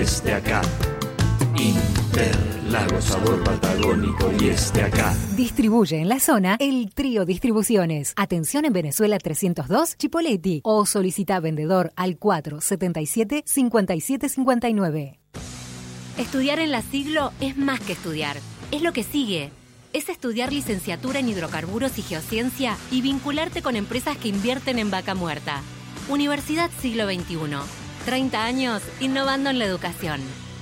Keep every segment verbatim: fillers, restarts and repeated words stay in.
esté acá. Interlagos, sabor patagónico y esté acá. Distribuye en la zona el Trío Distribuciones. Atención en Venezuela trescientos dos, Chipoleti. O solicita vendedor al cuatro setenta y siete, cincuenta y siete cincuenta y nueve. Estudiar en la Siglo es más que estudiar. Es lo que sigue. Es estudiar licenciatura en hidrocarburos y geociencia y vincularte con empresas que invierten en vaca muerta. Universidad Siglo veintiuno. treinta años innovando en la educación.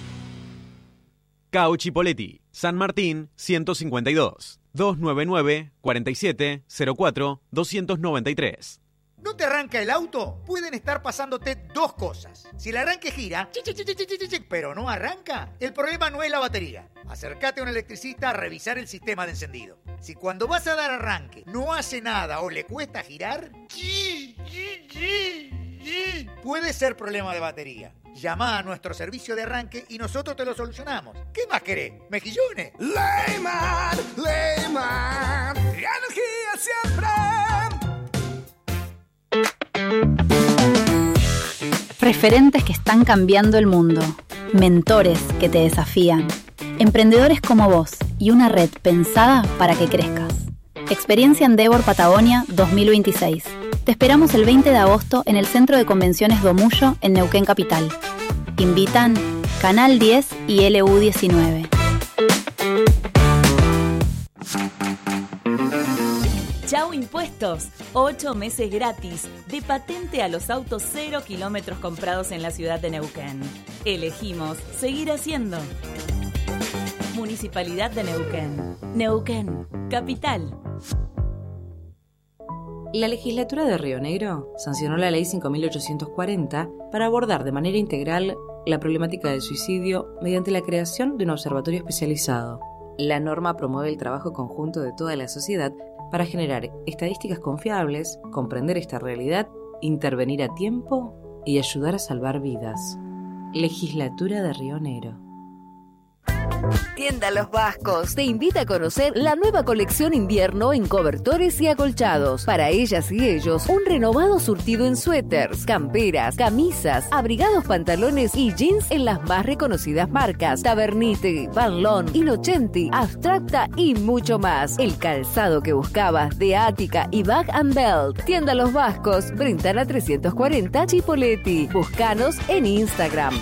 C A U Chipoleti, San Martín ciento cincuenta y dos, doscientos noventa y nueve, cuarenta y siete, cero cuatro, doscientos noventa y tres. ¿No te arranca el auto? Pueden estar pasándote dos cosas. Si el arranque gira, chi, chi, chi, chi, chi, chi, pero no arranca, el problema no es la batería. Acércate a un electricista a revisar el sistema de encendido. Si cuando vas a dar arranque no hace nada o le cuesta girar, chi, chi, chi, chi, puede ser problema de batería. Llama a nuestro servicio de arranque y nosotros te lo solucionamos. ¿Qué más querés? ¿Mejillones? Leyman, Leyman, energía siempre. Referentes que están cambiando el mundo, mentores que te desafían, emprendedores como vos y una red pensada para que crezcas. Experiencia Endeavor Patagonia dos mil veintiséis. Te esperamos el veinte de agosto en el Centro de Convenciones Domullo en Neuquén Capital. Invitan Canal diez y L U diecinueve. Chau Impuestos, ocho meses gratis de patente a los autos cero kilómetros comprados en la ciudad de Neuquén. Elegimos seguir haciendo. Municipalidad de Neuquén. Neuquén, capital. La legislatura de Río Negro sancionó la Ley cinco mil ochocientos cuarenta para abordar de manera integral la problemática del suicidio mediante la creación de un observatorio especializado. La norma promueve el trabajo conjunto de toda la sociedad para generar estadísticas confiables, comprender esta realidad, intervenir a tiempo y ayudar a salvar vidas. Legislatura de Río Negro. Tienda Los Vascos te invita a conocer la nueva colección invierno en cobertores y acolchados. Para ellas y ellos, un renovado surtido en suéteres, camperas, camisas, abrigados, pantalones y jeans en las más reconocidas marcas Tavernite, Van Loon, Innocenti, Abstracta y mucho más. El calzado que buscabas de Ática y Bag and Belt. Tienda Los Vascos, Brentana trescientos cuarenta, Chipoleti. Búscanos en Instagram.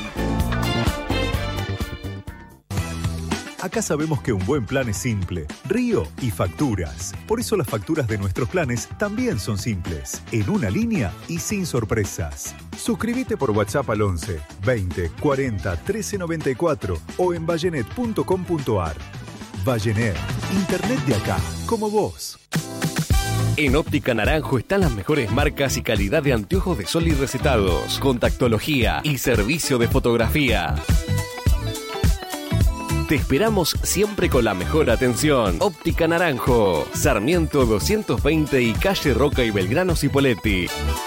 Acá sabemos que un buen plan es simple, Río y facturas. Por eso las facturas de nuestros planes también son simples, en una línea y sin sorpresas. Suscríbete por WhatsApp al once, veinte, cuarenta, trece noventa y cuatro o en vallenet punto com punto ar. Vallenet, internet de acá, como vos. En Óptica Naranjo están las mejores marcas y calidad de anteojos de sol y recetados, contactología y servicio de fotografía. Te esperamos siempre con la mejor atención. Óptica Naranjo, Sarmiento doscientos veinte y calle Roca y Belgrano Cipolletti.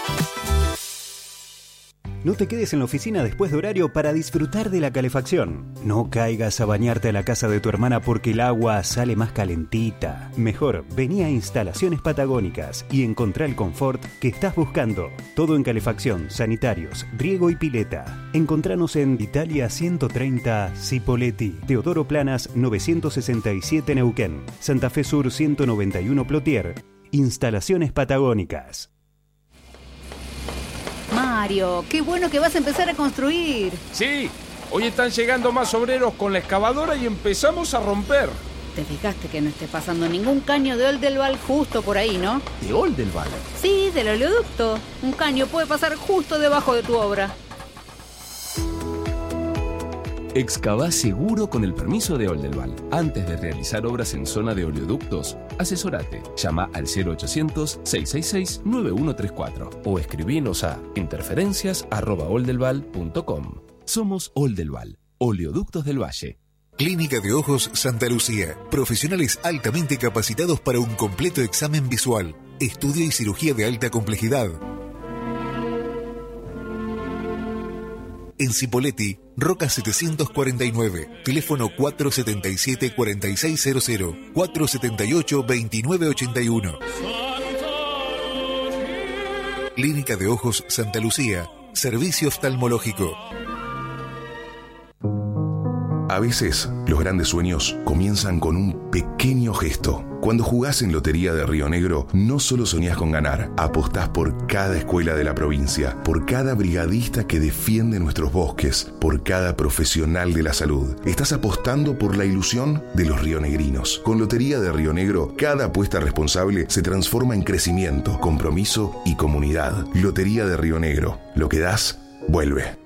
No te quedes en la oficina después de horario para disfrutar de la calefacción. No caigas a bañarte a la casa de tu hermana porque el agua sale más calentita. Mejor, vení a Instalaciones Patagónicas y encontrá el confort que estás buscando. Todo en calefacción, sanitarios, riego y pileta. Encontranos en Italia ciento treinta, Cipolletti, Teodoro Planas novecientos sesenta y siete Neuquén, Santa Fe Sur ciento noventa y uno Plotier. Instalaciones Patagónicas. Mario, qué bueno que vas a empezar a construir. Sí, hoy están llegando más obreros con la excavadora y empezamos a romper. Te fijaste que no esté pasando ningún caño de Oldelval justo por ahí, ¿no? ¿De Oldelval? Sí, del oleoducto. Un caño puede pasar justo debajo de tu obra. Excavá seguro con el permiso de Oldelval. Antes de realizar obras en zona de oleoductos, asesorate. Llama al cero ochocientos, seiscientos sesenta y seis, noventa y uno treinta y cuatro o escribinos a interferencias arroba oldelval punto com. Somos Oldelval, Oleoductos del Valle. Clínica de Ojos Santa Lucía. Profesionales altamente capacitados para un completo examen visual, estudio y cirugía de alta complejidad. En Cipolletti, Roca setecientos cuarenta y nueve, teléfono cuatro setenta y siete, cuarenta y seis cero cero, cuatro setenta y ocho, veintinueve ochenta y uno. Clínica de Ojos Santa Lucía, servicio oftalmológico. A veces, los grandes sueños comienzan con un pequeño gesto. Cuando jugás en Lotería de Río Negro, no solo soñás con ganar, apostás por cada escuela de la provincia, por cada brigadista que defiende nuestros bosques, por cada profesional de la salud. Estás apostando por la ilusión de los rionegrinos. Con Lotería de Río Negro, cada apuesta responsable se transforma en crecimiento, compromiso y comunidad. Lotería de Río Negro. Lo que das, vuelve.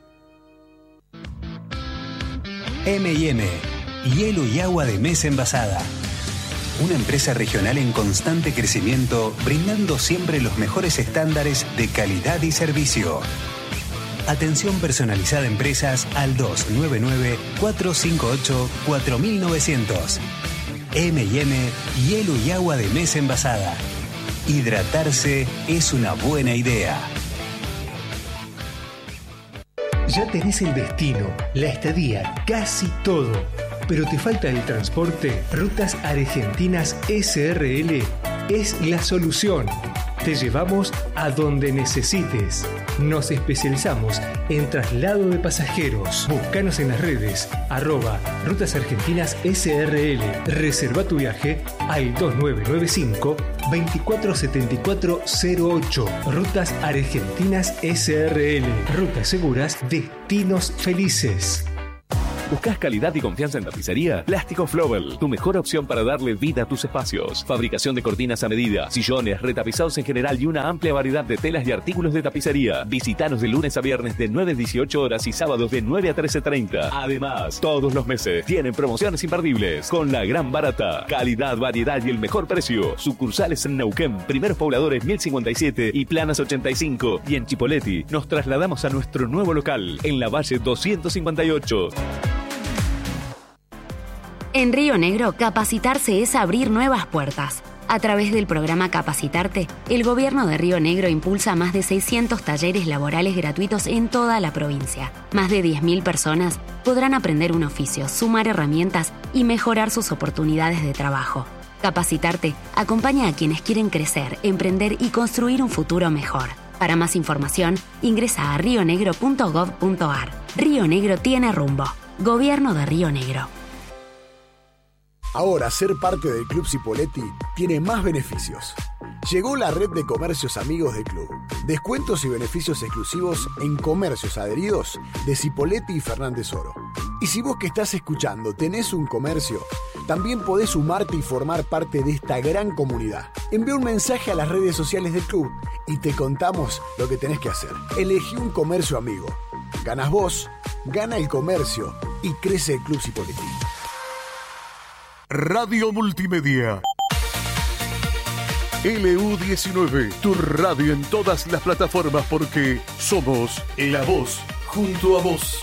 eme y eme, hielo y agua de mesa envasada. Una empresa regional en constante crecimiento, brindando siempre los mejores estándares de calidad y servicio. Atención personalizada a empresas al dos nueve nueve, cuatro cinco ocho, cuatro nueve cero cero. eme y eme, hielo y agua de mesa envasada. Hidratarse es una buena idea. Ya tenés el destino, la estadía, casi todo. Pero te falta el transporte. Rutas Argentinas ese erre ele es la solución. Te llevamos a donde necesites. Nos especializamos en traslado de pasajeros. Búscanos en las redes, arroba Rutas Argentinas ese erre ele. Reserva tu viaje al dos nueve nueve cinco, veinticuatro setenta y cuatro cero ocho. Rutas Argentinas ese erre ele. Rutas seguras, destinos felices. ¿Buscas calidad y confianza en tapicería? Plástico Flobel, tu mejor opción para darle vida a tus espacios. Fabricación de cortinas a medida, sillones, retapizados en general y una amplia variedad de telas y artículos de tapicería. Visítanos de lunes a viernes de nueve a dieciocho horas y sábados de nueve a trece treinta. Además, todos los meses tienen promociones imperdibles con la gran barata. Calidad, variedad y el mejor precio. Sucursales en Neuquén, Primeros Pobladores mil cincuenta y siete y Planas ochenta y cinco. Y en Chipoleti nos trasladamos a nuestro nuevo local en la Valle doscientos cincuenta y ocho. En Río Negro, capacitarse es abrir nuevas puertas. A través del programa Capacitarte, el gobierno de Río Negro impulsa más de seiscientos talleres laborales gratuitos en toda la provincia. Más de diez mil personas podrán aprender un oficio, sumar herramientas y mejorar sus oportunidades de trabajo. Capacitarte acompaña a quienes quieren crecer, emprender y construir un futuro mejor. Para más información, ingresa a rio negro punto gov punto ar. Río Negro tiene rumbo. Gobierno de Río Negro. Ahora ser parte del Club Cipolletti tiene más beneficios. Llegó la red de comercios amigos del club. Descuentos y beneficios exclusivos en comercios adheridos de Cipolletti y Fernández Oro. Y si vos que estás escuchando tenés un comercio, también podés sumarte y formar parte de esta gran comunidad. Envía un mensaje a las redes sociales del club y te contamos lo que tenés que hacer. Elegí un comercio amigo. Ganas vos, gana el comercio y crece el Club Cipolletti. Radio Multimedia. L U diecinueve, tu radio en todas las plataformas porque somos la voz junto a vos.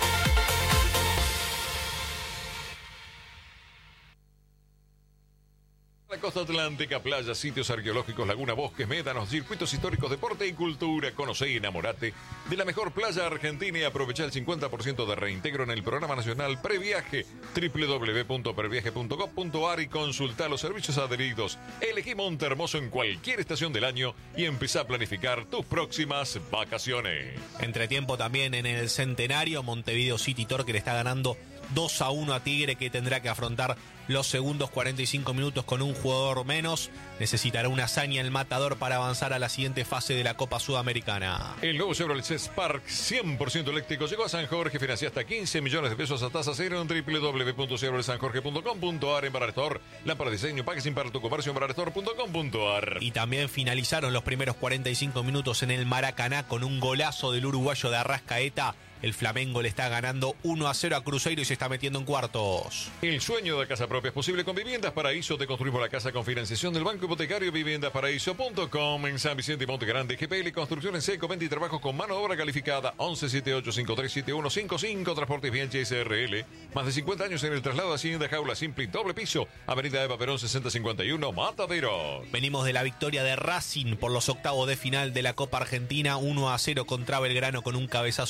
La costa atlántica, playas, sitios arqueológicos, laguna, bosques, médanos, circuitos históricos, deporte y cultura. Conocé y enamorate de la mejor playa argentina y aprovecha el cincuenta por ciento de reintegro en el programa nacional Previaje. doble u doble u doble u punto previaje punto gov punto ar y consulta los servicios adheridos. Elegí Monte Hermoso en cualquier estación del año y empezá a planificar tus próximas vacaciones. Entretiempo también en el Centenario, Montevideo City Torque le está ganando dos a uno a Tigre, que tendrá que afrontar los segundos cuarenta y cinco minutos con un jugador menos. Necesitará una hazaña el Matador para avanzar a la siguiente fase de la Copa Sudamericana. El nuevo Chevrolet Spark cien por ciento eléctrico llegó a San Jorge. Financia hasta quince millones de pesos a tasa cero en doble u doble u doble u punto chevrolet san jorge punto com punto ar. En Barrastor, lámpara de diseño, packaging para tu comercio en barrastor punto com punto ar. Y también finalizaron los primeros cuarenta y cinco minutos en el Maracaná con un golazo del uruguayo de Arrascaeta. El Flamengo le está ganando uno a cero a Cruzeiro y se está metiendo en cuartos. El sueño de casa propia es posible con Viviendas Paraíso. Te construimos la casa con financiación del Banco Hipotecario. viviendas paraíso punto com. En San Vicente y Monte Grande, G P L Construcción en seco, venta y trabajos con mano de obra calificada. once setenta y ocho cincuenta y tres setenta y uno cincuenta y cinco. Transportes Bianchi S R L. Más de cincuenta años en el traslado de Hacienda, jaula simple y doble piso. Avenida Eva Perón sesenta cincuenta y uno, Matadero. Venimos de la victoria de Racing por los octavos de final de la Copa Argentina. uno a cero contra Belgrano con un cabezazo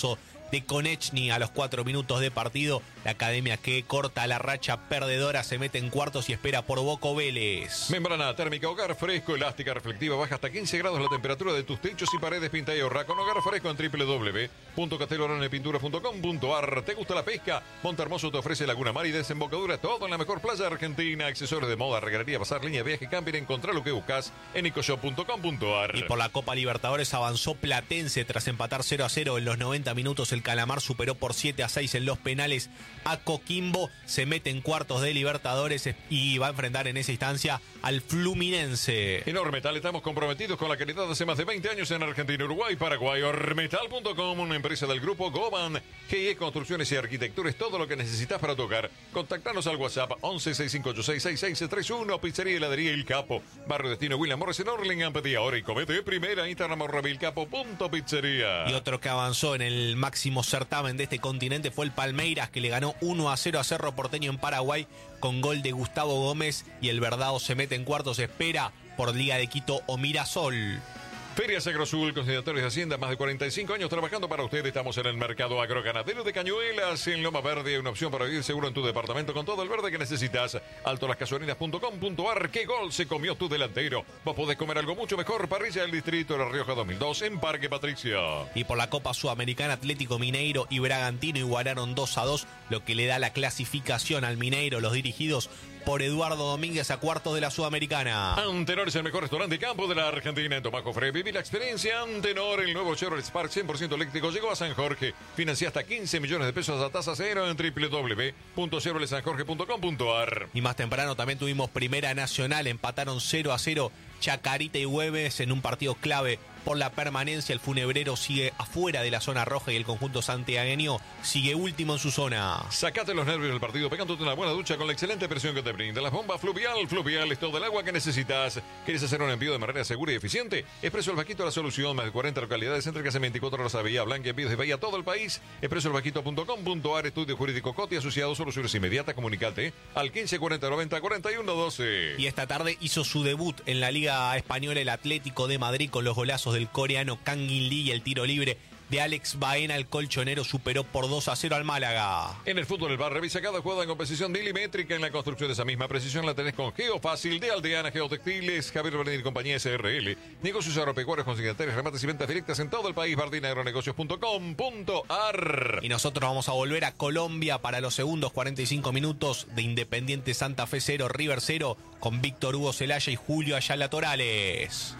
de Konechny a los cuatro minutos de partido. La academia que corta la racha perdedora se mete en cuartos y espera por Boco Vélez. Membrana térmica Hogar Fresco, elástica, reflectiva, baja hasta quince grados la temperatura de tus techos y paredes. Pinta y ahorra con Hogar Fresco en doble u doble u doble u punto casteloranepintura punto com punto a r. ¿Te gusta la pesca? Monte Hermoso te ofrece Laguna Mar y desembocadura, todo en la mejor playa argentina. Accesorios de moda, regadería, bazar, línea de viaje, camping. Encontrá lo que buscas en ecoshop punto com punto a r. Y por la Copa Libertadores avanzó Platense tras empatar cero a cero en los noventa minutos. El Calamar superó por siete a seis en los penales a Coquimbo. Se mete en cuartos de Libertadores y va a enfrentar en esa instancia al Fluminense. En Ormetal estamos comprometidos con la calidad hace más de veinte años en Argentina, Uruguay, Paraguay. Ormetal punto com, una empresa del grupo Goban. G I E Construcciones y Arquitectura es todo lo que necesitas para tocar. Contactanos al WhatsApp once seis cinco ocho seis seis seis tres uno. Pizzería y heladería El Capo, Barrio Destino William Morris en Orlingham. Pedí ahora y comete primera. Instagram arroba el capo punto pizzería. Y otro que avanzó en el máximo certamen de este continente fue el Palmeiras, que le ganó uno a cero a Cerro Porteño en Paraguay con gol de Gustavo Gómez, y el Verdado se mete en cuartos, espera por Liga de Quito o Mirasol. Ferias Agrosul, consignatarios de Hacienda, más de cuarenta y cinco años trabajando para usted. Estamos en el mercado agroganadero de Cañuelas, en Loma Verde. Una opción para vivir seguro en tu departamento con todo el verde que necesitas. alto las gasolinas punto com punto a r. ¿Qué gol se comió tu delantero? Vos podés comer algo mucho mejor. Parrilla del Distrito de La Rioja dos mil dos en Parque Patricia. Y por la Copa Sudamericana, Atlético Mineiro y Bragantino igualaron dos a dos, lo que le da la clasificación al Mineiro, los dirigidos por Eduardo Domínguez, a cuartos de la Sudamericana. Antenor es el mejor restaurante de campo de la Argentina. En Tomás Jofre, viví la experiencia Antenor. El nuevo Chevrolet Spark cien por ciento eléctrico llegó a San Jorge. Financia hasta quince millones de pesos a tasa cero en doble u doble u doble u punto chevrolet san jorge punto com punto a r. Y más temprano también tuvimos Primera Nacional. Empataron cero a cero Chacarita y Güemes en un partido clave por la permanencia. El Funebrero sigue afuera de la zona roja y el conjunto santiagueño sigue último en su zona. Sacate los nervios del partido pegándote una buena ducha con la excelente presión que te brinda las bombas Fluvial. Fluvial es todo el agua que necesitas. ¿Quieres hacer un envío de manera segura y eficiente? Expreso El Vaquito, la solución. Más de cuarenta localidades, entregas en veinticuatro horas a Bahía Blanca, envíos de Bahía a todo el país. expreso el vaquito punto com punto a r. Estudio Jurídico Coti Asociados, soluciones inmediatas. Comunicate al quince cuarenta noventa cuarenta y uno doce. Y esta tarde hizo su debut en la Liga Española el Atlético de Madrid con los golazos del coreano Kang In Lee y el tiro libre de Alex Baena. El colchonero superó por dos a cero al Málaga. En el fútbol, el bar revisa cada jugada con precisión milimétrica. En la construcción de esa misma precisión la tenés con Geofácil de Aldeana Geotextiles, Javier Bernier y compañía S R L. Negocios agropecuarios, consignatarios, remates y ventas directas en todo el país. bardina agronegocios punto com punto a r. Y nosotros vamos a volver a Colombia para los segundos cuarenta y cinco minutos de Independiente Santa Fe cero, River cero, con Víctor Hugo Celaya y Julio Ayala Torales.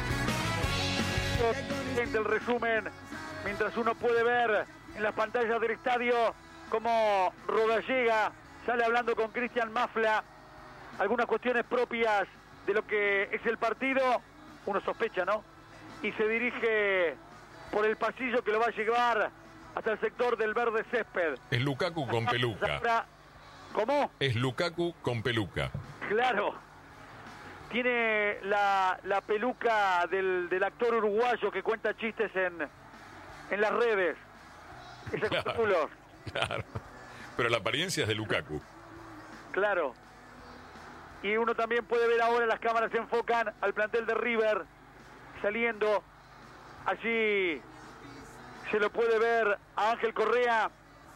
El resumen, mientras uno puede ver en las pantallas del estadio cómo Rodallega sale hablando con Cristian Mafla algunas cuestiones propias de lo que es el partido, uno sospecha, ¿no? Y se dirige por el pasillo que lo va a llevar hasta el sector del verde césped. Es Lukaku con peluca. ¿Cómo? Es Lukaku con peluca. Claro. Tiene la, la peluca del, del actor uruguayo que cuenta chistes en, en las redes. Ese claro, claro. Pero la apariencia es de Lukaku. Claro. Y uno también puede ver ahora, las cámaras se enfocan al plantel de River saliendo. Allí se lo puede ver a Ángel Correa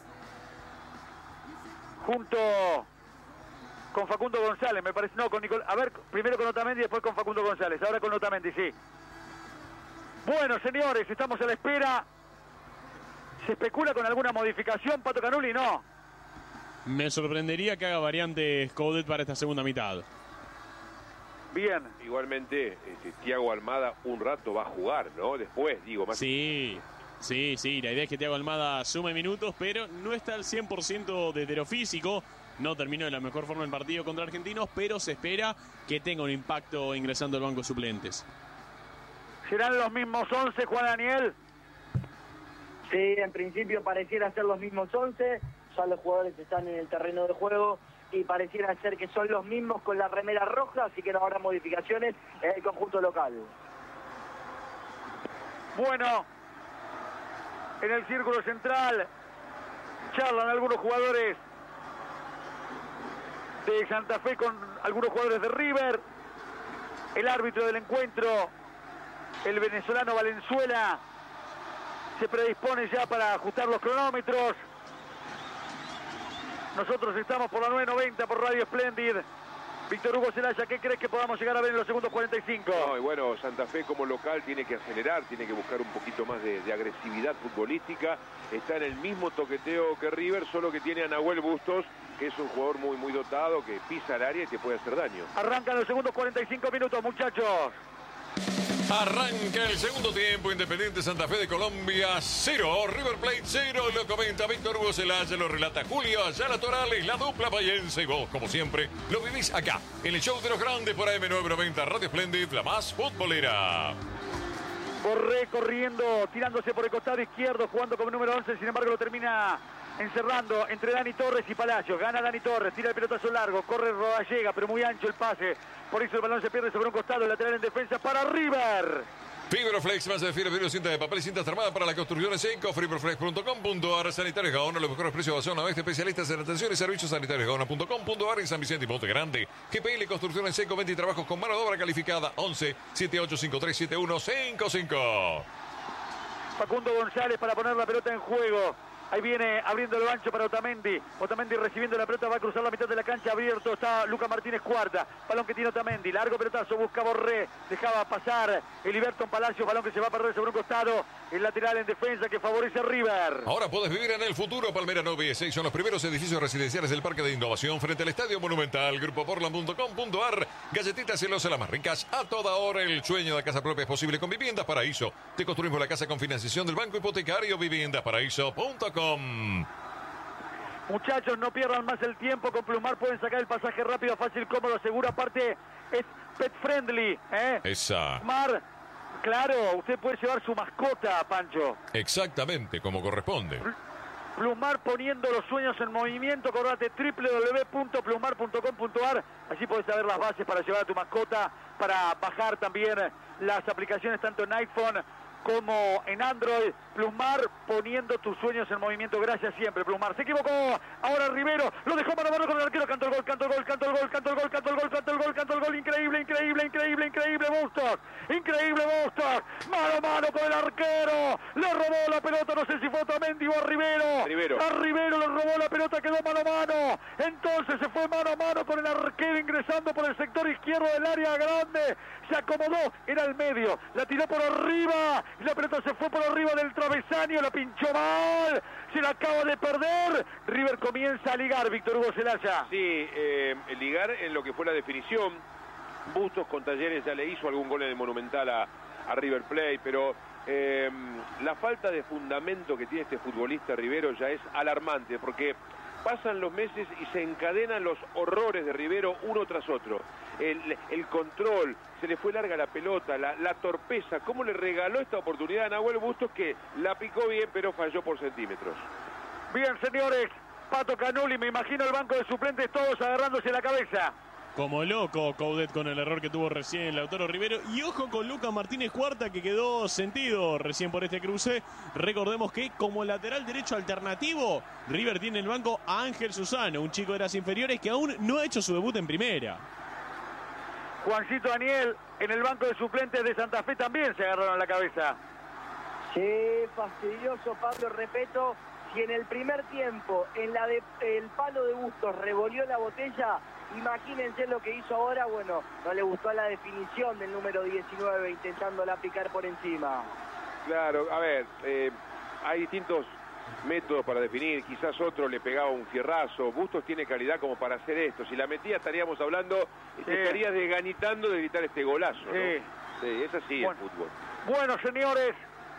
junto con Facundo González, me parece, no, con Nicol... A ver, primero con Otamendi y después con Facundo González, ahora con Otamendi, sí. Bueno, señores, estamos a la espera. ¿Se especula con alguna modificación, Pato Canuli? No. Me sorprendería que haga variantes Coudet para esta segunda mitad. Bien. Igualmente, este, Thiago Almada un rato va a jugar, ¿no? Después, digo, más. Sí, sí, sí, la idea es que Thiago Almada sume minutos, pero no está al cien por ciento desde lo físico. No terminó de la mejor forma el partido contra Argentinos, pero se espera que tenga un impacto ingresando al banco de suplentes. ¿Serán los mismos once, Juan Daniel? Sí, en principio pareciera ser los mismos once, ya los jugadores están en el terreno de juego y pareciera ser que son los mismos con la remera roja, así que no habrá modificaciones en el conjunto local. Bueno, en el círculo central charlan algunos jugadores de Santa Fe con algunos jugadores de River. El árbitro del encuentro, el venezolano Valenzuela, se predispone ya para ajustar los cronómetros. Nosotros estamos por la nueve noventa por Radio Splendid. Víctor Hugo Celaya, ¿qué crees que podamos llegar a ver en los segundos cuarenta y cinco? No, y bueno, Santa Fe como local tiene que acelerar, tiene que buscar un poquito más de, de agresividad futbolística. Está en el mismo toqueteo que River, solo que tiene a Nahuel Bustos, que es un jugador muy, muy dotado, que pisa el área y te puede hacer daño. Arrancan los segundos cuarenta y cinco minutos, muchachos. Arranca el segundo tiempo, Independiente Santa Fe de Colombia cero, River Plate cero, lo comenta Víctor Hugo Celaya, lo relata Julio Ayala Torales, la dupla payense, y vos, como siempre, lo vivís acá, en el show de los grandes por A M nueve noventa, Radio Splendid, la más futbolera. Borré corriendo, tirándose por el costado izquierdo, jugando como número once, sin embargo lo termina encerrando entre Dani Torres y Palacios. Gana Dani Torres, tira el pelotazo largo, corre Rodallega, pero muy ancho el pase. Por eso el balón se pierde sobre un costado, el lateral en defensa para River. Fibroflex, más de fibra, cinta de papel y cinta armada para la construcción en seco. Fibroflex punto com punto a r. Sanitarios Gaona, los mejores precios de zona oeste, especialistas en atención y servicios. Sanitarios Gaona punto com punto a r. en San Vicente y Monte Grande. G P L Construcción en seco, venta y trabajos con mano de obra calificada. once, setenta y ocho, cincuenta y tres, setenta y uno, cincuenta y cinco. Facundo González para poner la pelota en juego. Ahí viene abriendo el ancho para Otamendi. Otamendi recibiendo la pelota, va a cruzar la mitad de la cancha, abierto está Luca Martínez Cuarta. Balón que tiene Otamendi, largo pelotazo, busca Borré. Dejaba pasar Eliberton Palacios, balón que se va a perder sobre un costado. El lateral en defensa que favorece a River. Ahora puedes vivir en el futuro. Palmera nueve y seis son los primeros edificios residenciales del Parque de Innovación frente al Estadio Monumental. Grupo Portland punto com punto a r. Galletitas celosas, las más ricas a toda hora. El sueño de casa propia es posible con Viviendas Paraíso. Te construimos la casa con financiación del Banco Hipotecario. Viviendas Paraíso punto com. Muchachos, no pierdan más el tiempo. Con Plumar pueden sacar el pasaje rápido, fácil, cómodo, seguro. Aparte es pet friendly, ¿eh? Esa. Plumar, claro, usted puede llevar su mascota, Pancho. Exactamente, como corresponde. Plumar poniendo los sueños en movimiento. Acordate, w w w punto plumar punto com punto a r. Allí podés saber las bases para llevar a tu mascota, para bajar también las aplicaciones tanto en iPhone como en Android. Plumar poniendo tus sueños en movimiento. Gracias siempre, Plumar. Se equivocó. Ahora Rivero lo dejó mano a mano con el arquero. Cantó el gol, cantó el gol, cantó el gol, cantó el gol, cantó el gol, cantó el gol, cantó el gol. Increíble, increíble, increíble, increíble. Bustos. Increíble Bustos. Mano a mano con el arquero. Le robó la pelota. No sé si fue Otamendi o a Rivero. Rivero. A Rivero le robó la pelota. Quedó mano a mano. Entonces se fue mano a mano con el arquero ingresando por el sector izquierdo del área grande. Se acomodó. Era el medio. La tiró por arriba. Y la pelota se fue por arriba del travesaño. La pinchó mal. Se la acaba de perder. River comienza a ligar, Víctor Hugo Celaya. Sí, eh, ligar en lo que fue la definición. Bustos con Talleres ya le hizo algún gol en el Monumental a, a River Plate, pero eh, la falta de fundamento que tiene este futbolista Rivero ya es alarmante, porque pasan los meses y se encadenan los horrores de Rivero uno tras otro. El, el control, se le fue larga la pelota, la, la torpeza, cómo le regaló esta oportunidad a Nahuel Bustos, que la picó bien pero falló por centímetros. Bien, señores, Pato Canuli, me imagino el banco de suplentes todos agarrándose la cabeza. Como loco, Coudet con el error que tuvo recién Lautaro Rivero. Y ojo con Lucas Martínez Cuarta, que quedó sentido recién por este cruce. Recordemos que como lateral derecho alternativo, River tiene en el banco a Ángel Susano, un chico de las inferiores que aún no ha hecho su debut en primera. Juancito Daniel, en el banco de suplentes de Santa Fe también se agarraron la cabeza. Sí, fastidioso, Pablo, repito. Si en el primer tiempo, en la de, el palo de Bustos revolvió la botella, imagínense lo que hizo ahora. Bueno, no le gustó la definición del número diecinueve, intentándola picar por encima. Claro, a ver, eh, hay distintos métodos para definir. Quizás otro le pegaba un fierrazo. Bustos tiene calidad como para hacer esto. Si la metía estaríamos hablando, sí. Te estarías desganitando de gritar este golazo, ¿no? Sí, sí, es así bueno, el fútbol. Bueno, señores,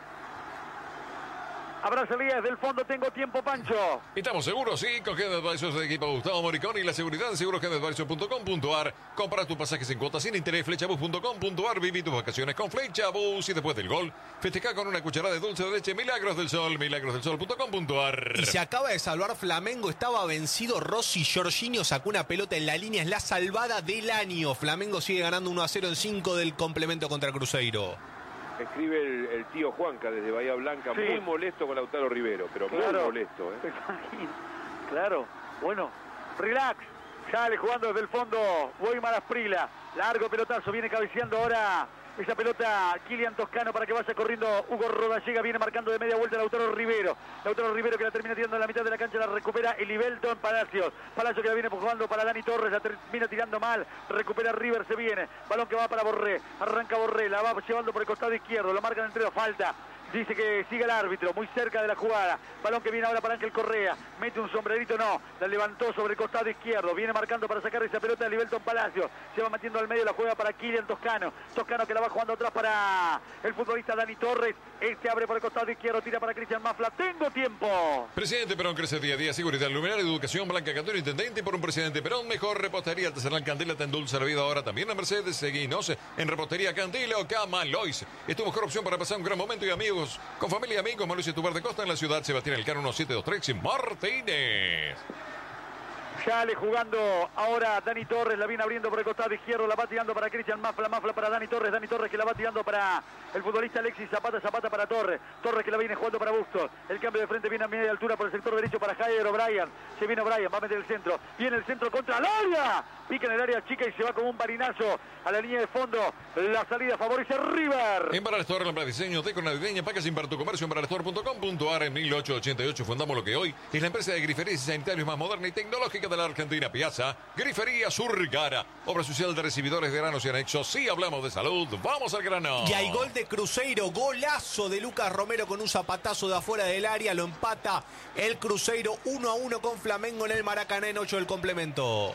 habrá salidas del fondo. Tengo tiempo, Pancho. ¿Estamos seguros? Sí, con Head Advisors de equipo Gustavo Moricón y la seguridad de seguros head advisors punto com punto a r. Compra tus pasajes en cuotas sin interés. Flechabus punto com punto a r. Viví tus vacaciones con Flechabus. Y después del gol, festeja con una cucharada de dulce de leche Milagros del Sol. milagros del sol punto com punto a r. Y se acaba de salvar Flamengo. Estaba vencido Rossi. Jorginho sacó una pelota en la línea. Es la salvada del año. Flamengo sigue ganando uno a cero en cinco del complemento contra Cruzeiro. Escribe el, el tío Juanca desde Bahía Blanca, sí. Muy molesto con Lautaro Rivero, pero claro, muy molesto. ¿eh? Claro, bueno, relax, sale jugando desde el fondo Weimar Asprila, largo pelotazo, viene cabeceando ahora esa pelota Kilian Toscano para que vaya corriendo Hugo Rodallega, viene marcando de media vuelta Lautaro Rivero, Lautaro Rivero que la termina tirando en la mitad de la cancha, la recupera Elivelton Palacios, Palacios que la viene jugando para Dani Torres, la termina tirando mal, recupera River, se viene, balón que va para Borré, arranca Borré, la va llevando por el costado izquierdo, lo marcan entre dos, falta. Dice que sigue el árbitro, muy cerca de la jugada. Balón que viene ahora para Ángel Correa. Mete un sombrerito, no. La levantó sobre el costado izquierdo. Viene marcando para sacar esa pelota de Livelton Palacio. Se va metiendo al medio, la juega para Kilian Toscano. Toscano que la va jugando atrás para el futbolista Dani Torres. Este abre por el costado izquierdo, tira para Cristian Mafla. ¡Tengo tiempo! Presidente Perón crece día a día. Seguridad, luminaria, educación, Blanca Cantón, intendente. Por un presidente Perón, mejor repostería artesanal Candela, te endulza la vida ahora también en Mercedes. Seguinos en repostería Candela o Camalois. Es tu mejor opción para pasar un gran momento y amigos, con familia y amigos. Mauricio Tubar de Costa en la ciudad. Sebastián Elcano, uno siete dos tres Martínez. Sale jugando ahora Dani Torres, la viene abriendo por el costado izquierdo, la va tirando para Cristian Mafla, Mafla para Dani Torres, Dani Torres que la va tirando para el futbolista Alexis Zapata, Zapata para Torres, Torres que la viene jugando para Bustos, el cambio de frente viene a media altura por el sector derecho para Jair O'Brien, se viene O'Brien, va a meter el centro, viene el centro contra el área, pica en el área chica y se va como un barinazo a la línea de fondo, la salida favorece River. En Baral Store, la diseño, deco navideña, packaging para tu comercio en baral store punto com punto a r. En mil ochocientos ochenta y ocho fundamos lo que hoy es la empresa de griferías y sanitarios más moderna y tecnológica de la Argentina. Piazza, Grifería Surgara, obra social de recibidores de granos y anexos. Sí, hablamos de salud, vamos al grano. Y hay gol de Cruzeiro, golazo de Lucas Romero con un zapatazo de afuera del área, lo empata el Cruzeiro uno a uno con Flamengo en el Maracaná en ocho del complemento.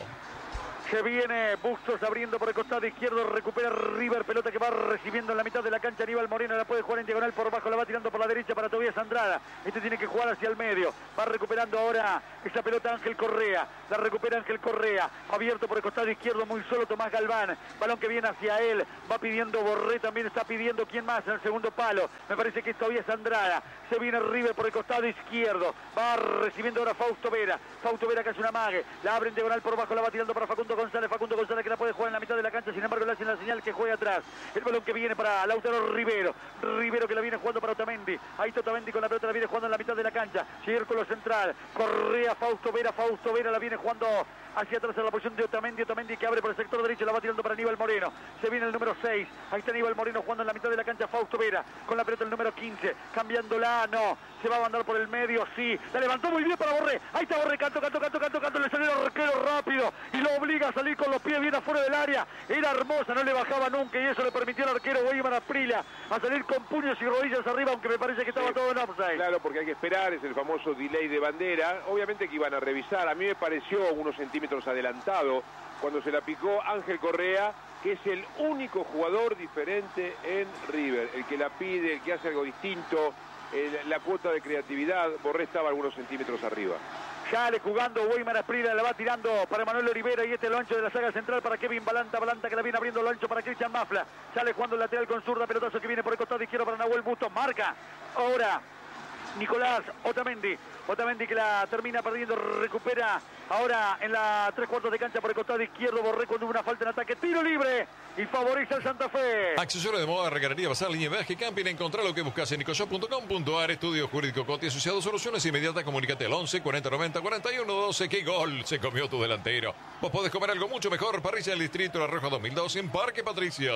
Se viene Bustos abriendo por el costado izquierdo, recupera River, pelota que va recibiendo en la mitad de la cancha. Aníbal Moreno la puede jugar en diagonal por abajo, la va tirando por la derecha para Tobías Andrada. Este tiene que jugar hacia el medio, va recuperando ahora esa pelota Ángel Correa, la recupera Ángel Correa, abierto por el costado izquierdo, muy solo Tomás Galván, balón que viene hacia él, va pidiendo Borré, también está pidiendo quién más en el segundo palo, me parece que es Tobías Andrada. Se viene River por el costado izquierdo, va recibiendo ahora Fausto Vera, Fausto Vera que hace una mague, la abre en diagonal por abajo, la va tirando para Facundo González, Facundo González que la puede jugar en la mitad de la cancha, sin embargo le hacen la señal que juegue atrás. El balón que viene para Lautaro Rivero, Rivero que la viene jugando para Otamendi, ahí está Otamendi con la pelota, la viene jugando en la mitad de la cancha, círculo central, Correa, Fausto Vera, Fausto Vera la viene jugando hacia atrás en la posición de Otamendi, Otamendi que abre por el sector derecho, la va tirando para Aníbal Moreno, se viene el número seis, ahí está Aníbal Moreno jugando en la mitad de la cancha, Fausto Vera con la pelota el número quince, cambiándola, no, se va a mandar por el medio, sí, la levantó muy bien para Borré, ahí está Borré, canto, canto, canto, canto, canto, le salió el arquero rápido y lo obliga a salir con los pies bien afuera del área, era hermosa, no le bajaba nunca y eso le permitió al arquero Weimar Asprilla a salir con puños y rodillas arriba, aunque me parece que estaba sí, todo en offside. Claro, porque hay que esperar, es el famoso delay de bandera, obviamente que iban a revisar, a mí me pareció unos centímetros adelantado cuando se la picó Ángel Correa, que es el único jugador diferente en River, el que la pide, el que hace algo distinto, el, la cuota de creatividad. Borré estaba algunos centímetros arriba. Sale jugando Weimar Asprilla, la va tirando para Manuel Olivera y este es lo ancho de la saga central para Kevin Balanta, Balanta que la viene abriendo lo ancho para Cristian Mafla, sale jugando el lateral con zurda, pelotazo que viene por el costado izquierdo para Nahuel Bustos, marca ahora Nicolás Otamendi, Otamendi que la termina perdiendo, recupera ahora en la tres cuartos de cancha por el costado izquierdo, Borré con una falta en ataque, tiro libre y favorece al Santa Fe. Accesorio de moda, regarería, bazar, línea de viaje, camping, encontrar lo que buscas en nicoshop punto com punto a r. Estudio Jurídico Coti Asociados, soluciones inmediatas, comunícate al once cuarenta noventa cuarenta y uno doce. ¡Qué gol se comió tu delantero! Vos podés comer algo mucho mejor, parrilla del Distrito La Roja dos mil dos en Parque Patricia.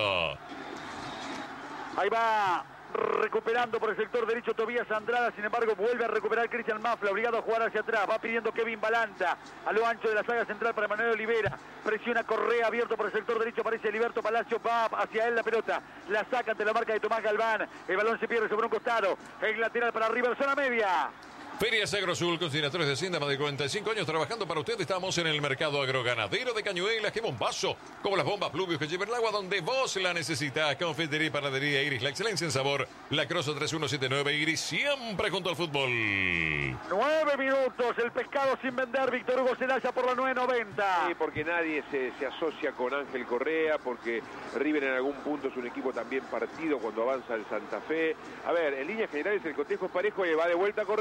Ahí va recuperando por el sector derecho Tobías Andrada, sin embargo vuelve a recuperar Cristian Mafla, obligado a jugar hacia atrás, va pidiendo Kevin Balanta a lo ancho de la saga central para Manuel Olivera, presiona Correa, abierto por el sector derecho, aparece Heriberto Palacio, va hacia él la pelota, la saca ante la marca de Tomás Galván, el balón se pierde sobre un costado, el lateral para River, zona media. Ferias Agrosul, consignadores de Hacienda, más de cuarenta y cinco años trabajando para usted. Estamos en el mercado agroganadero de Cañuelas. ¡Qué bombazo! Como las bombas Pluvius que llevan el agua donde vos la necesitas. Confitería y panadería Iris, la excelencia en sabor. La Cross tres uno siete nueve Iris, siempre junto al fútbol. Nueve minutos, el pescado sin vender, Víctor Hugo Celaya por la nueve noventa. Sí, porque nadie se, se asocia con Ángel Correa, porque River en algún punto es un equipo también partido cuando avanza el Santa Fe. A ver, en líneas generales el cotejo es parejo y va de vuelta Correa.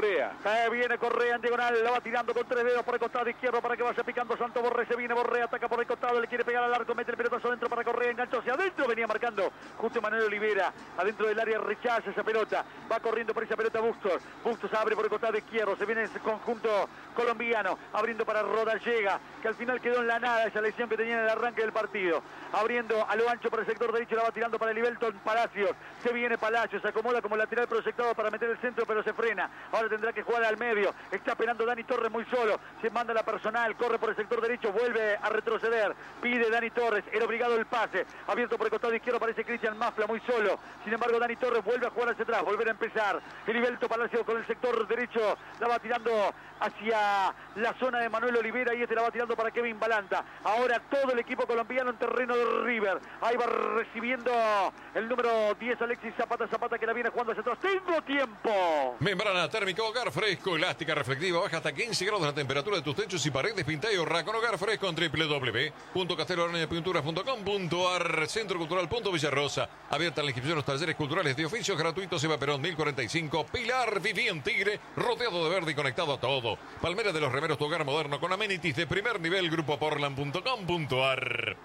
Eh, viene Correa en diagonal, la va tirando con tres dedos por el costado izquierdo para que vaya picando Santo Borré. Se viene Borré, ataca por el costado, le quiere pegar al arco, mete el pelotazo adentro para Correa, enganchó hacia adentro, venía marcando justo Manuel Olivera, adentro del área rechaza esa pelota, va corriendo por esa pelota Bustos, Bustos abre por el costado izquierdo, se viene ese conjunto colombiano, abriendo para Rodallega, que al final quedó en la nada esa lesión que tenía en el arranque del partido, abriendo a lo ancho por el sector derecho, la va tirando para Livelton Palacios, se viene Palacios, se acomoda como lateral proyectado para meter el centro, pero se frena, ahora tendrá que jugar al medio, está esperando Dani Torres muy solo, se manda la personal, corre por el sector derecho, vuelve a retroceder, pide Dani Torres, era obligado el pase, abierto por el costado izquierdo, aparece Cristian Mafla muy solo, sin embargo Dani Torres vuelve a jugar hacia atrás, volver a empezar, Heriberto Palacios con el sector derecho, la va tirando hacia la zona de Manuel Olivera y este la va tirando para Kevin Balanta, ahora todo el equipo colombiano en terreno de River, ahí va recibiendo el número diez Alexis Zapata, Zapata que la viene jugando hacia atrás, tengo tiempo. Membrana térmica, hogar fresco, elástica, reflectiva, baja hasta quince grados la temperatura de tus techos y paredes, pinta y ahorra con hogar fresco en doble u doble u doble u punto casteloaraña pinturas punto com punto ar, Centro Cultural Punto Villarrosa, abierta la inscripción a los talleres culturales de oficios gratuitos, Eva Perón mil cuarenta y cinco, Pilar, viví en Tigre, rodeado de verde y conectado a todo, Palmera de los Remeros, tu hogar moderno con amenities de primer nivel, grupo portland punto com punto ar.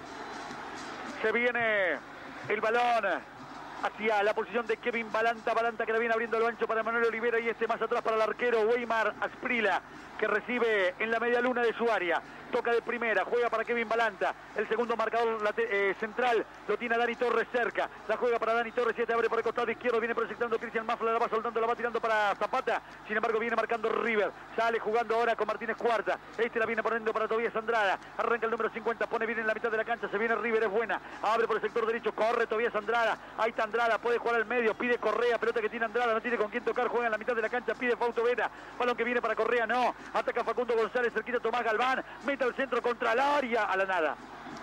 Se viene el balón hacia la posición de Kevin Balanta, Balanta que la viene abriendo lo ancho para Manuel Olivera y este más atrás para el arquero Weimar Asprila, que recibe en la media luna de su área, toca de primera, juega para Kevin Balanta, el segundo marcador eh, central lo tiene a Dani Torres cerca, la juega para Dani Torres y este abre por el costado izquierdo, viene proyectando Cristian Mafla, la va soltando, la va tirando para Zapata, sin embargo viene marcando River, sale jugando ahora con Martínez Cuarta, este la viene poniendo para Tobías Andrada, arranca el número cincuenta, pone bien en la mitad de la cancha, se viene River, es buena, abre por el sector derecho, corre Tobías Andrada, ahí está Andrada, puede jugar al medio, pide Correa, pelota que tiene Andrada, no tiene con quién tocar, juega en la mitad de la cancha, pide Fausto Vera, balón que viene para Correa, no, ataca Facundo González, cerquita Tomás Galván, mete al centro contra el área, a la nada,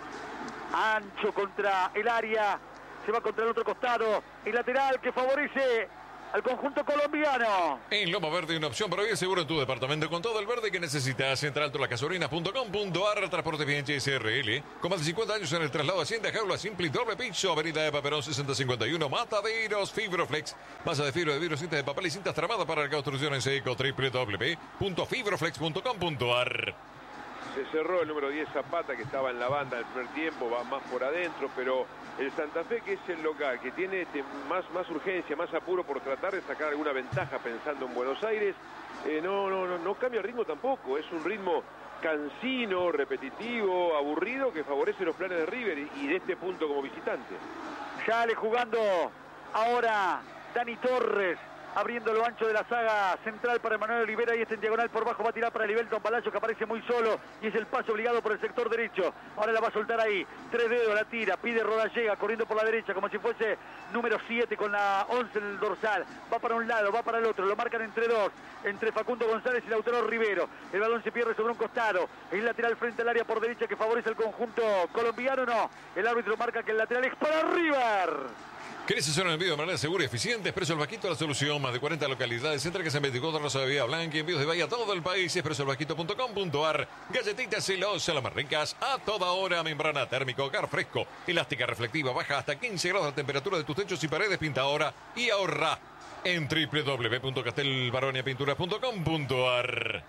ancho contra el área, se va contra el otro costado, el lateral que favorece al conjunto colombiano. En Loma Verde, una opción para bien seguro en tu departamento con todo el verde que necesitas. Entra a altolasgasolina punto com punto ar, Transporte Bianchi S R L, con más de cincuenta años en el traslado Hacienda Jaula Simple doble piso, Avenida Eva Perón sesenta cincuenta y uno, Mataderos, Fibroflex, masa de fibra de vidrio, cintas de papel y cintas tramadas para la construcción en seco, doble u doble u doble u punto fibroflex punto com punto ar. Se cerró el número diez Zapata, que estaba en la banda del primer tiempo, va más por adentro, pero el Santa Fe, que es el local, que tiene este, más, más urgencia, más apuro por tratar de sacar alguna ventaja pensando en Buenos Aires, eh, no, no, no, no cambia el ritmo tampoco, es un ritmo cansino, repetitivo, aburrido, que favorece los planes de River y, y de este punto como visitante. Sale jugando ahora Dani Torres, abriendo lo ancho de la saga central para Manuel Olivera y este en diagonal por bajo va a tirar para Livelton Palacio, que aparece muy solo y es el pase obligado por el sector derecho. Ahora la va a soltar ahí, tres dedos, la tira, pide Rodallega corriendo por la derecha como si fuese número siete con la once en el dorsal, va para un lado, va para el otro, lo marcan entre dos, entre Facundo González y Lautaro Rivero. El balón se pierde sobre un costado, el lateral frente al área por derecha que favorece al conjunto colombiano, no, el árbitro marca que el lateral es para River. ¿Querés hacer un envío de manera segura y eficiente? Expreso el Vasquito, la solución. Más de cuarenta localidades. Entregas en veinticuatro Rosa de Vía Blanca. Envíos de Bahía a todo el país. expreso el vasquito punto com punto ar. Galletitas celosas, las más ricas. A toda hora. Membrana térmica, hogar fresco. Elástica reflectiva. Baja hasta quince grados la temperatura de tus techos y paredes. Pinta ahora y ahorra en doble u doble u doble u punto castelbaronia pinturas punto com punto ar.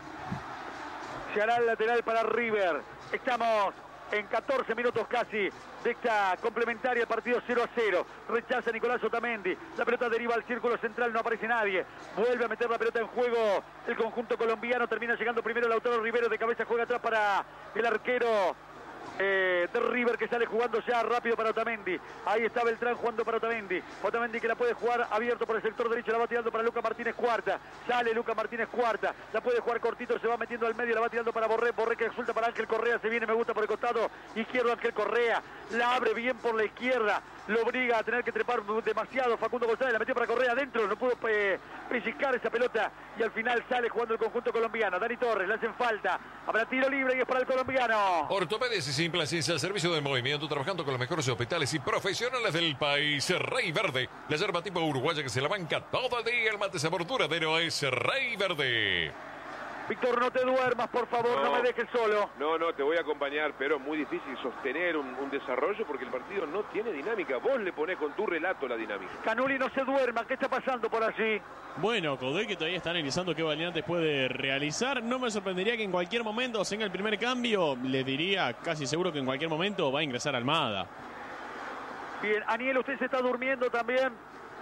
Se hará el lateral para River. Estamos en catorce minutos casi de esta complementaria, el partido cero a cero. Rechaza Nicolás Otamendi, la pelota deriva al círculo central, no aparece nadie, vuelve a meter la pelota en juego el conjunto colombiano, termina llegando primero Lautaro Rivero, de cabeza juega atrás para el arquero eh, de River, que sale jugando ya rápido para Otamendi. Ahí está Beltrán jugando para Otamendi, Otamendi que la puede jugar abierto por el sector derecho, la va tirando para Luca Martínez Cuarta, sale Luca Martínez Cuarta, la puede jugar cortito, se va metiendo al medio, la va tirando para Borré, Borré que resulta para Ángel Correa, se viene, me gusta por el costado izquierdo Ángel Correa, la abre bien por la izquierda, lo obliga a tener que trepar demasiado Facundo González, la metió para Correa adentro, no pudo eh, pellizcar esa pelota y al final sale jugando el conjunto colombiano. Dani Torres, le hacen falta, habrá tiro libre y es para el colombiano. Ortopedias y Simplacencia, servicio de movimiento, trabajando con los mejores hospitales y profesionales del país. Rey Verde, la yerba tipo uruguaya que se la banca todo el día, el mate sabor duradero es Rey Verde. Víctor, no te duermas, por favor, no, no me dejes solo. No, no, te voy a acompañar, pero es muy difícil sostener un, un desarrollo porque el partido no tiene dinámica. Vos le ponés con tu relato la dinámica. Canuli, no se duerma, ¿qué está pasando por allí? Bueno, Codé, que todavía está analizando qué variantes puede realizar. No me sorprendería que en cualquier momento se venga el primer cambio. Le diría casi seguro que en cualquier momento va a ingresar Almada. Bien, Aniel, ¿usted se está durmiendo también?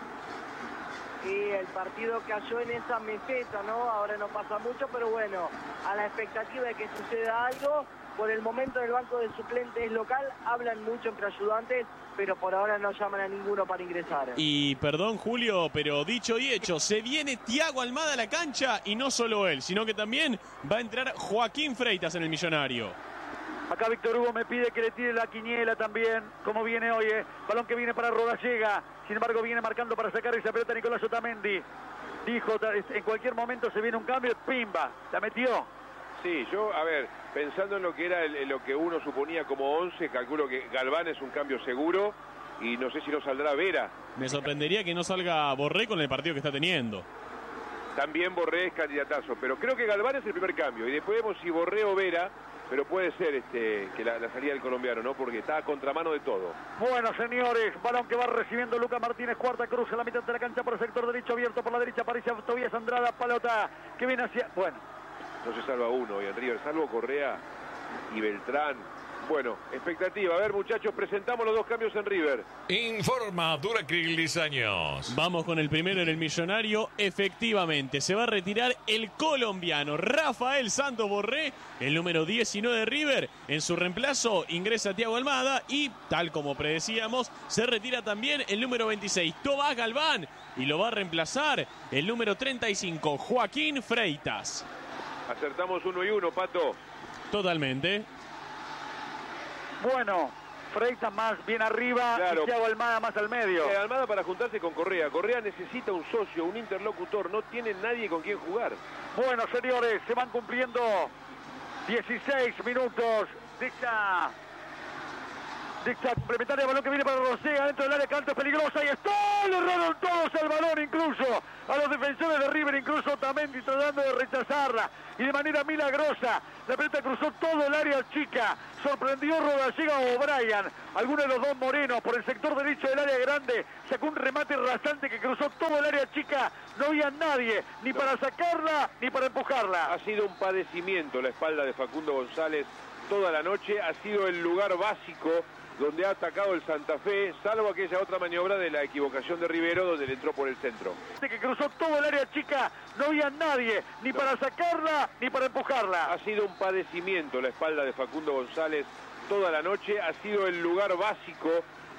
Sí, el partido cayó en esa meseta, ¿no? Ahora no pasa mucho, pero bueno, a la expectativa de que suceda algo. Por el momento el banco de suplentes local hablan mucho entre ayudantes, pero por ahora no llaman a ninguno para ingresar. Y perdón, Julio, pero dicho y hecho, se viene Thiago Almada a la cancha y no solo él, sino que también va a entrar Joaquín Freitas en el Millonario. Acá Víctor Hugo me pide que le tire la quiniela también, como viene hoy, ¿eh? Balón que viene para Rodallega, sin embargo viene marcando para sacar esa pelota Nicolás Otamendi. Dijo, en cualquier momento se viene un cambio, pimba, la metió. Sí, yo, a ver, pensando en lo que era el, lo que uno suponía como once, calculo que Galván es un cambio seguro y no sé si no saldrá Vera. Me sorprendería que no salga Borré con el partido que está teniendo. También Borré es candidatazo, pero creo que Galván es el primer cambio y después vemos si Borré o Vera. Pero puede ser este que la, la salida del colombiano, ¿no? Porque está a contramano de todo. Bueno, señores, balón que va recibiendo Lucas Martínez, cuarta cruz en la mitad de la cancha por el sector derecho, abierto por la derecha, aparece Tobias Andrada, pelota que viene hacia... Bueno. No se salva uno hoy en River, salvo Correa y Beltrán. Bueno, expectativa. A ver, muchachos, presentamos los dos cambios en River. Informa Duracril Diseños. Vamos con el primero en el Millonario. Efectivamente, se va a retirar el colombiano Rafael Santos Borré, el número diecinueve de River. En su reemplazo ingresa Thiago Almada y, tal como predecíamos, se retira también el número veintiséis, Tomás Galván. Y lo va a reemplazar el número treinta y cinco, Joaquín Freitas. Acertamos uno y uno, Pato. Totalmente. Bueno, Freitas más bien arriba, claro. Y Thiago Almada más al medio. Eh, Almada para juntarse con Correa. Correa necesita un socio, un interlocutor. No tiene nadie con quien jugar. Bueno, señores, se van cumpliendo dieciséis minutos de esta, de esta complementaria. Balón que viene para Rosega dentro del área, canto peligrosa. Y está, le erraron todos al balón, incluso a los defensores de River, incluso Otamendi tratando de rechazarla. Y de manera milagrosa, la pelota cruzó todo el área chica. Sorprendió Rodallega o O'Brien. Alguno de los dos morenos por el sector derecho del área grande sacó un remate rasante que cruzó todo el área chica. No había nadie, ni no. para sacarla, ni para empujarla. Ha sido un padecimiento la espalda de Facundo González toda la noche. Ha sido el lugar básico donde ha atacado el Santa Fe, salvo aquella otra maniobra de la equivocación de Rivero, donde le entró por el centro. Que cruzó todo el área chica, no había nadie, ni no. para sacarla, ni para empujarla. Ha sido un padecimiento la espalda de Facundo González toda la noche. Ha sido el lugar básico